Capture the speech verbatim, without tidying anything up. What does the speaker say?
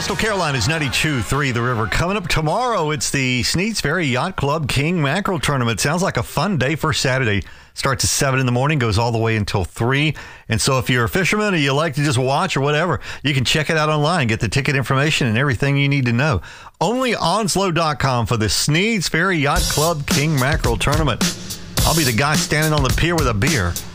Coastal Carolinas ninety-two point three The River. Coming up tomorrow, it's the Sneads Ferry Yacht Club King Mackerel Tournament. Sounds like a fun day for Saturday. Starts at seven in the morning, goes all the way until three. And so if you're a fisherman or you like to just watch or whatever, you can check it out online, get the ticket information and everything you need to know. Only onslow dot com for the Sneads Ferry Yacht Club King Mackerel Tournament. I'll be the guy standing on the pier with a beer.